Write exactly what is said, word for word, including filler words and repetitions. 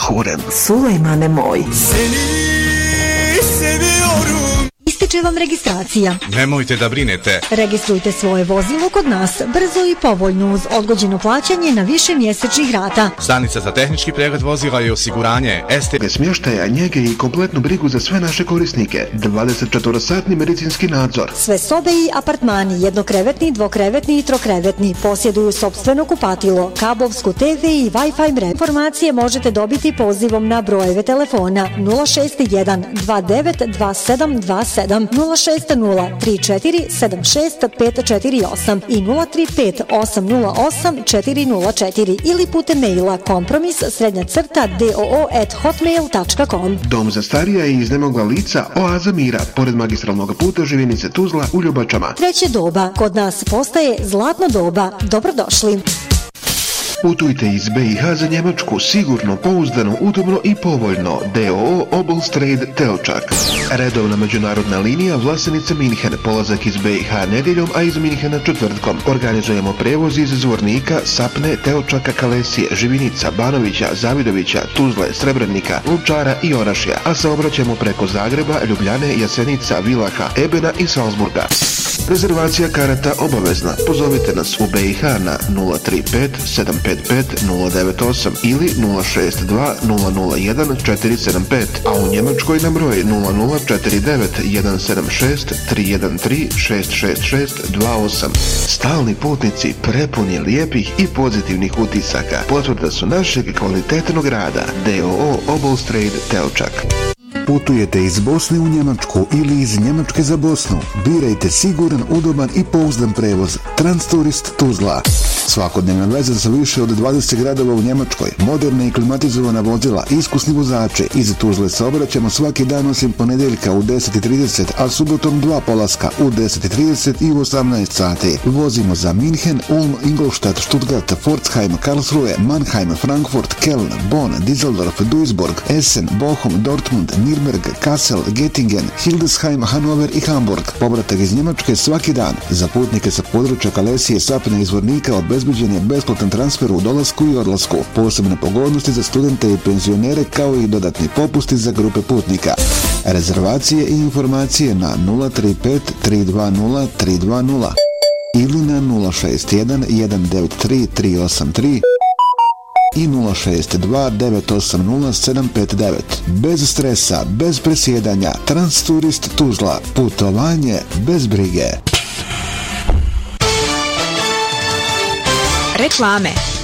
Mahurem. Sulejmane moj. Seni seviyorum. Ističe vam registracija. Nemojte da brinete. Registrujte svoje vozilo kod nas brzo i povoljno uz odgođeno plaćanje na više mjesečnih rata. Stanica za tehnički pregled vozila i osiguranje S T smještaja, njege i kompletnu brigu za sve naše korisnike. dvadesetčetvorosatni medicinski nadzor. Sve sobe i apartmani, jednokrevetni, dvokrevetni i trokrevetni, posjeduju sopstveno kupatilo, kablovsku te ve i Wi-Fi mrežu. Informacije možete dobiti pozivom na brojeve telefona nula šest jedan dva devet dva sedam dva sedam, nula šest nula tri četiri sedam šest pet četiri osam i nula tri pet osam nula osam četiri nula četiri ili putem maila kompromis srednja crta doo at hotmail tačka com. Dom za starija i iznemogla lica Oaza Mira, pored magistralnog puta Živinice Tuzla u Ljubačama. Treće doba kod nas postaje zlatno doba. Dobrodošli. Putujte iz be i ha za Njemačku sigurno, pouzdano, udobno i povoljno. D O O Obolstrade Teočak. Redovna međunarodna linija Vlasenica Minhen, polazak iz be i ha nedjeljom, a iz Minhena četvrtkom. Organizujemo prevoz iz Zvornika, Sapne, Teočaka, Kalesije, Živinica, Banovića, Zavidovića, Tuzle, Srebrenika, Lučara i Orašja, a saobraćamo preko Zagreba, Ljubljane, Jasenica, Vilaha, Ebena i Salzburga. Rezervacija karata obavezna. Pozovite nas u be i ha na nula tri pet sedam pet pet nula devet osam ili nula šest dva nula nula jedan četiri sedam pet, a u Njemačkoj na broj nula nula četiri devet jedan sedam šest tri jedan tri šest šest šest dva osam. Stalni putnici prepuni lijepih i pozitivnih utisaka. Potvrda su našeg kvalitetnog rada. D O O Obolstrade Teočak. Putujete iz Bosne u Njemačku ili iz Njemačke za Bosnu? Birajte siguran, udoban i pouzdan prevoz. Transturist Tuzla. Svakodnevna veza sa više od dvadeset gradova u Njemačkoj, moderna i klimatizovana vozila, iskusni vozači. Iz Tuzle se obraćamo svaki dan osim ponedeljka u deset i trideset, a subotom dva polaska u deset i trideset i u osamnaest sati. Vozimo za Minhen, Ulm, Ingolstadt, Stuttgart, Pforzheim, Karlsruhe, Mannheim, Frankfurt, Köln, Bonn, Düsseldorf, Duisburg, Essen, Bochum, Dortmund, Nürnberg, Kassel, Göttingen, Hildesheim, Hannover i Hamburg. Povratak iz Njemačke svaki dan. Za putnike sa područja Kalesije, Sapne i Zvornika obezbeđen je besplatan transfer u dolasku i odlasku. Posebne pogodnosti za studente i penzionere kao i dodatni popusti za grupe putnika. Rezervacije i informacije na nula tri pet tri dva nula tri dva nula ili na nula šest jedan jedan devet tri tri osam tri i nula šest dva devet osam nula sedam pet devet. Bez stresa, bez presjedanja, Transturist Tuzla. Putovanje bez brige. Reklame.